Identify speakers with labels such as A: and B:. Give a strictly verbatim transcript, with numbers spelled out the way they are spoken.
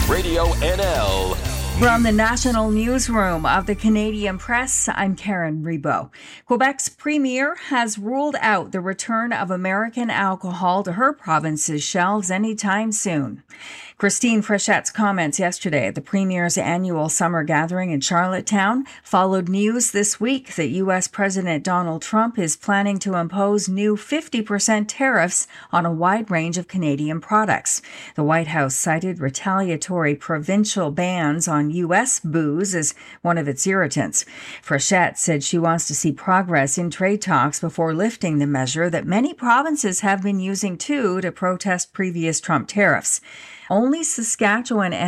A: Radio N L.
B: From the National Newsroom of the Canadian Press, I'm Karen Rebo. Quebec's premier has ruled out the return of American alcohol to her province's shelves anytime soon. Christine Frechette's comments yesterday at the premier's annual summer gathering in Charlottetown followed news this week that U S President Donald Trump is planning to impose new fifty percent tariffs on a wide range of Canadian products. The White House cited retaliatory provincial bans on U S booze as one of its irritants. Frechette said she wants to see progress in trade talks before lifting the measure that many provinces have been using too to protest previous Trump tariffs. Only Saskatchewan